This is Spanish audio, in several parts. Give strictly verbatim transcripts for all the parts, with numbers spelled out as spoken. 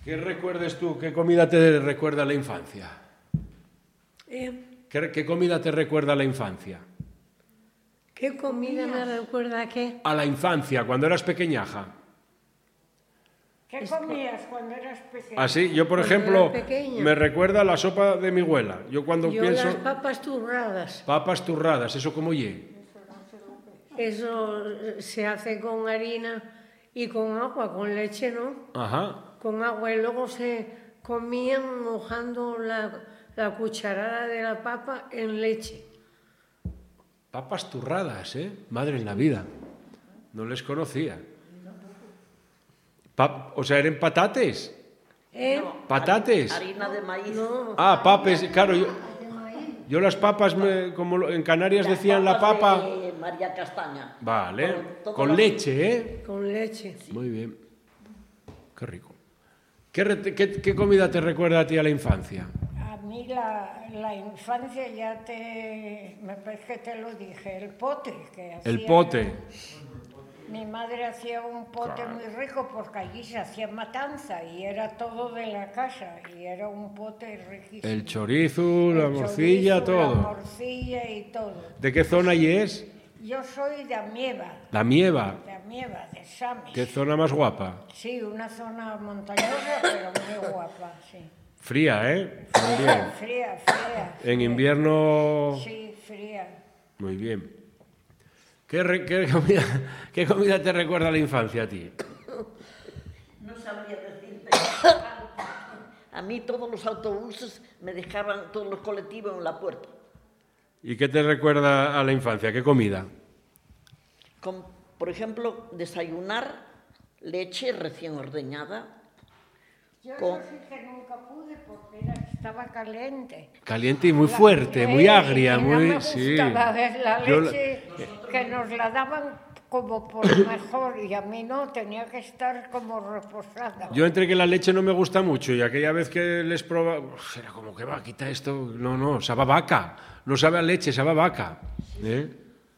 ¿Qué recuerdes tú? ¿Qué comida te recuerda a la infancia? ¿Eh? ¿Qué, ¿Qué comida te recuerda a la infancia? ¿Qué comida me recuerda a qué? A la infancia, cuando eras pequeñaja. ¿Qué comías cuando eras pequeña? Así, yo por Cuando ejemplo, era pequeña. me recuerda a la sopa de mi abuela. Yo cuando Yo pienso... las papas turradas. Papas turradas, ¿eso cómo ye? Eso se hace con harina y con agua, con leche, ¿no? Ajá. Con agua y luego se comían mojando la, la cucharada de la papa en leche. Papas turradas, ¿eh? Madre en la vida. No les conocía. Pa- o sea, ¿eran patates? ¿Eh? ¿Patates? Harina de maíz. No, Ah, papes, claro. Yo, yo las papas, me- como lo- en Canarias Las decían la papas papa... de María Castaña. Vale, Con todas con las- leche, ¿eh? con leche. Muy bien. Qué rico. ¿Qué, re- qué- qué comida te recuerda a ti a la infancia? A mí la, la infancia ya te... Me parece que te lo dije, el pote. Que El hacía- pote. Mi madre hacía un pote muy rico porque allí se hacía matanza y era todo de la casa y era un pote riquísimo. El chorizo, la El morcilla, chorizo, La todo. morcilla y todo. ¿De qué zona y es? Yo soy de Amieva, La Mieva. de Amieva, de Samis. ¿Qué zona más guapa? Sí, una zona montañosa, pero muy guapa, sí. Fría, ¿eh? También. Fría, fría. En invierno... Sí, fría. Muy bien. ¿Qué, re- qué comida, ¿Qué comida te recuerda a la infancia a ti? No sabría decirte. A mí todos los autobuses me dejaban, todos los colectivos en la puerta. ¿Y qué te recuerda a la infancia? ¿Qué comida? Con, por ejemplo, desayunar leche recién ordeñada. Yo Con- eso sí que nunca pude porque era- estaba caliente. Caliente y muy La- fuerte, eh, muy agria, y muy... No me sí. gustaba ver la Yo la- leche que nos la daban como por mejor y a mí no, tenía que estar como reposada. Yo entre que la leche no me gusta mucho y aquella vez que les probaba, uf, era como que va, quita esto. No, no, sabe a vaca. No sabe a leche, sabe a vaca. ¿Eh?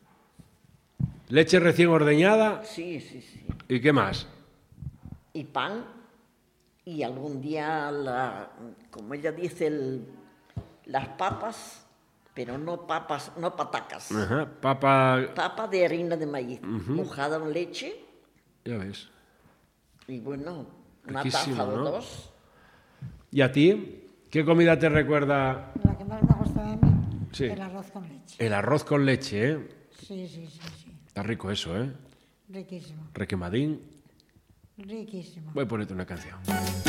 Leche recién ordeñada. Sí, sí, sí. ¿Y qué más? Y pan. Y algún día, la, como ella dice, el- las papas, pero no papas, no patacas. Ajá, papa... Papa de harina de maíz, mojada en leche Ya ves. y bueno, una Riquísimo, taza o ¿no? dos. ¿Y a ti? ¿Qué comida te recuerda? La que más me gusta a mí, Sí. el arroz con leche. El arroz con leche, ¿eh? Sí, sí, sí, sí. Está rico eso, ¿eh? Riquísimo, Requemadín. riquísimo. Voy a ponerte una canción.